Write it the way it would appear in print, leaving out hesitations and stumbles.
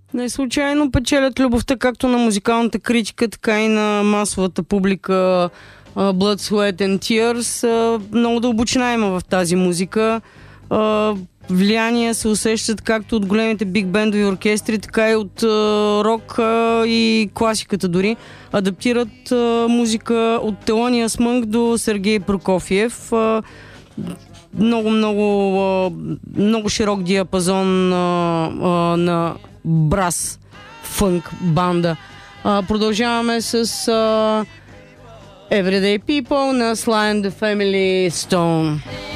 Не случайно печелят любовта както на музикалната критика, така и на масовата публика. Blood, Sweat and Tears. Много дълбочина има в тази музика. Влияния се усещат както от големите биг бендови оркестри, така и от рок и класиката дори. Адаптират музика от Тhelonious Monk до Сергей Прокофиев. Много широк диапазон на брас, фънк, банда. Продължаваме с Everyday People на Sly and the Family Stone.